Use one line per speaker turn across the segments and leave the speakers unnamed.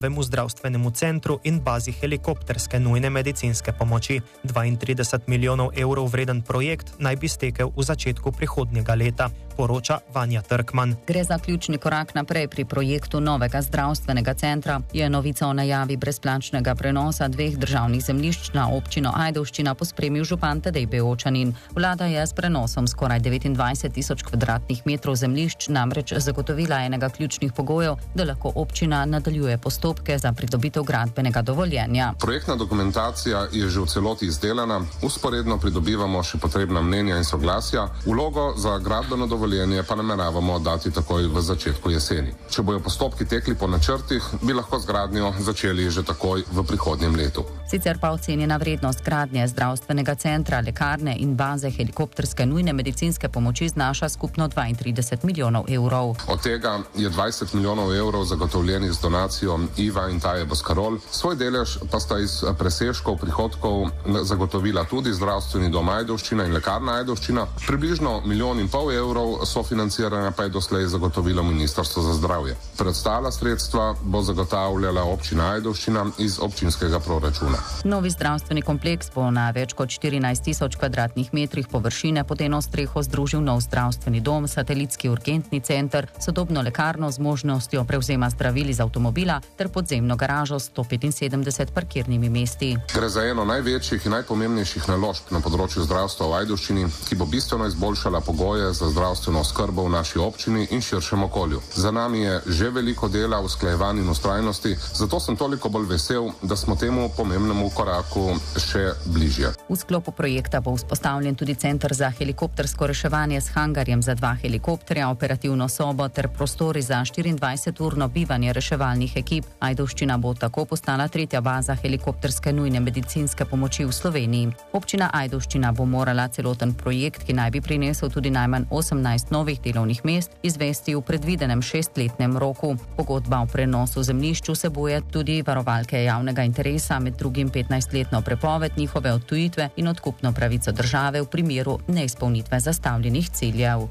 novemu zdravstvenemu centru in bazi helikopterske nujne medicinske pomoči. 32 milijonov evrov vreden projekt naj bi stekel v začetku prihodnjega leta, poroča Vanja Trkman.
Gre za ključni korak naprej pri projektu novega zdravstvenega centra. Je novica o najavi brezplačnega prenosa 2 državnih zemljišč na občino Ajdovščina pospremil župan Tadej Beočanin. Vlada je s prenosom skoraj 29 tisoč kvadratnih metrov zemljišč namreč zagotovila enega ključnih pogojev, da lahko občina nadaljuje postopke za pridobitev gradbenega dovoljenja.
Projektna dokumentacija je že v celoti izdelana, usporedno pridobivamo še potrebna mnenja in soglasja, vlogo za gradbeno dovoljenje pa nameravamo dati takoj v začetku jeseni. Če bojo postopki tekli po načrtih, bi lahko z gradnjo začeli že takoj v prihodnjem letu.
Sicer pa ocenjena vrednost gradnje zdravstvenega centra, lekarne in baze helikopterske nujne medicinske pomoči znaša skupno 32 milijonov evrov.
Od tega je 20 milijonov evrov zagotovljenih z donacijo Iva in Taje Boskarol, svoj delež pa sta iz presežkov prihodkov zagotovila tudi zdravstveni dom Ajdovščina in lekarna Ajdovščina. Približno 1,5 milijona evrov sofinanciranja pa je doslej zagotovilo Ministrstvo za zdravje. Preostala sredstva bo zagotavljala občina Ajdovščina iz občinskega proračuna.
Novi zdravstveni kompleks bo na več kot 14 tisoč kvadratnih metrih površine pod eno streho združil nov zdravstveni dom, satelitski urgentni center, sodobno lekarno z možnostjo prevzema zdravil iz avtomobila ter podzemno garažo s 175 parkirnimi mesti.
Gre za eno največjih in najpomembnejših naložb na področju zdravstva v Ajdovščini, ki bo bistveno izboljšala pogoje za zdravstveno oskrbo v naši občini in širšem okolju. Za nami je že veliko dela, usklajevanj in vztrajnosti, zato sem toliko bolj vesel, da smo temu pomembnemu koraku še bližje.
V sklopu projekta bo vzpostavljen tudi center za helikoptersko reševanje s hangarjem za 2 helikopterja, operativno sobo ter prostori za 24-urno bivanje reševalnih ekip. Ajdovščina bo tako postala 3. baza helikopterske nujne medicinske pomoči v Sloveniji. Občina Ajdovščina bo morala celoten projekt, ki naj bi prinesel tudi najmanj 18 novih delovnih mest, izvesti v predvidenem 6-letnem roku. Pogodba o prenosu zemljišč vsebuje tudi varovalke javnega interesa, med drugim 15-letno prepoved njihove odtujitve in odkupno pravico države v primeru neizpolnitve zastavljenih ciljev.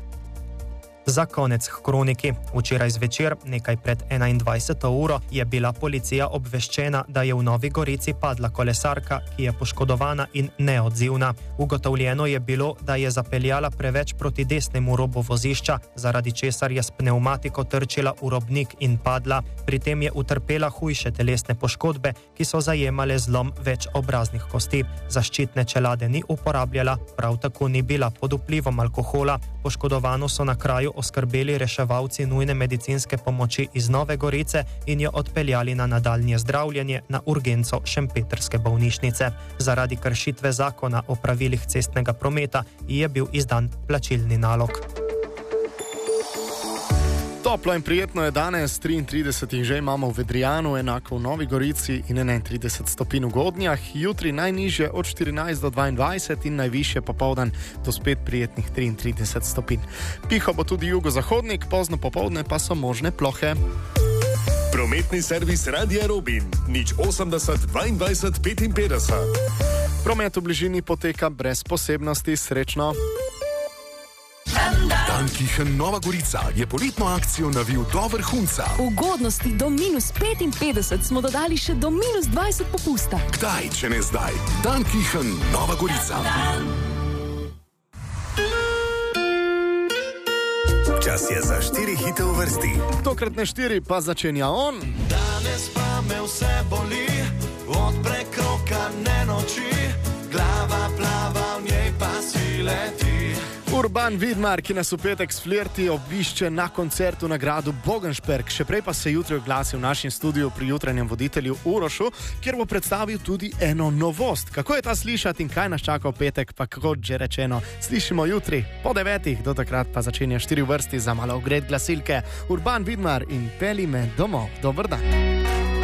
Za konec k kroniki. Včeraj zvečer, nekaj pred 21. uro, je bila policija obveščena, da je v Novi Gorici padla kolesarka, ki je poškodovana in neodzivna. Ugotovljeno je bilo, da je zapeljala preveč proti desnemu robu vozišča, zaradi česar je s pnevmatiko trčila v robnik in padla. Pri tem je utrpela hujše telesne poškodbe, ki so zajemale zlom več obraznih kosti. Zaščitne čelade ni uporabljala, prav tako ni bila pod vplivom alkohola. Poškodovano so na kraju oskrbeli reševalci nujne medicinske pomoči iz Nove Gorice in jo odpeljali na nadaljnje zdravljenje na urgenco šempetrske bolnišnice. Zaradi kršitve zakona o pravilih cestnega prometa je bil izdan plačilni nalog.
Toplo in prijetno je danes, 33 že imamo v Vedrijanu, enako v Novi Gorici in 31 stopinj v Godnjah. Jutri najnižje od 14 do 22 in najvišje popoldan do spet prijetnih 33 stopinj. Piho bo tudi jugozahodnik, pozno popoldne pa so možne plohe.
Prometni servis Radia Robin, 080 22 55.
Promet v bližini poteka brez posebnosti, srečno.
Dankichen Nova Gorica je poletno akcijo navil do vrhunca.
Ugodnosti do -55 smo dodali še do -20 popusta.
Kdaj, če ne zdaj? Dankichen Nova Gorica. Čas je za 4 hite v vrsti.
Tokratne 4 pa začenja on.
Danes pa me vse boli, od prekrokane noči, glava plava, v njej pa si leti.
Urban Vidmar, ki nas v petek s Flirti obišče na koncertu na gradu Bogenšperk. Še prej pa se jutri oglasi v našem studiu pri jutranjem voditelju Urošu, kjer bo predstavil tudi eno novost. Kako je ta slišati in kaj nas čaka v petek, pa kot že rečeno, slišimo jutri po 9. Do takrat pa začenja 4 vrsti za malo ogred glasilke. Urban Vidmar in Peli me domov. Dober dan.